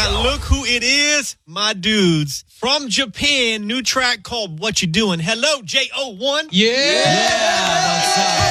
got Look Who It Is, my dudes. From Japan, new track called What You Doing. Hello, J01. Yeah. What's up?